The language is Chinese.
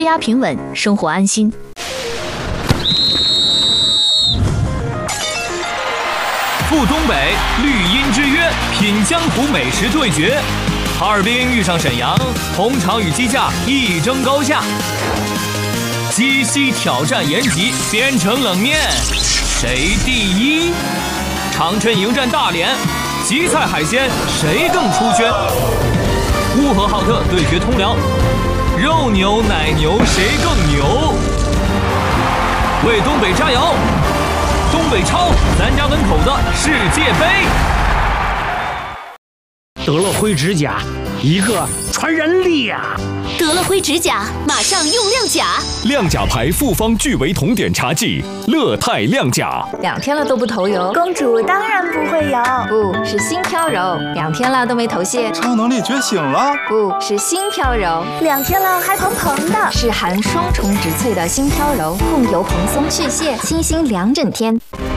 压平稳，生活安心。 赴东北，绿茵之约，品江湖美食对决。哈尔滨遇上沈阳，红肠与鸡架一争高下。鸡西挑战延吉，边城冷面，谁第一？长春迎战大连，吉菜海鲜谁更出圈？乌合浩特对决通辽，肉牛奶牛谁更牛？为东北加油！东北超，咱家门口的世界杯。 德乐辉指甲，一个传染力啊！ 德乐辉指甲，马上用亮甲。 亮甲牌复方聚维酮碘茶剂，乐泰亮甲。 2天了都不头油， 公主当然不会有。 不是心飘柔，2天了都没头屑， 超能力觉醒了。 不是心飘柔 ，2天了还蓬蓬的， 是含双重植萃的心飘柔，控油蓬松去屑，清新2整天。